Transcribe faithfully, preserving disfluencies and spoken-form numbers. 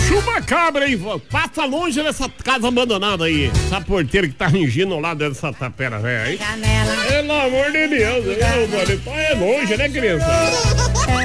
Chuva cabra, hein? Passa longe dessa casa abandonada aí. Essa porteira que tá ringindo lá dessa tapera velha aí. Pelo amor de Deus, hein, mano? É longe, né, criança?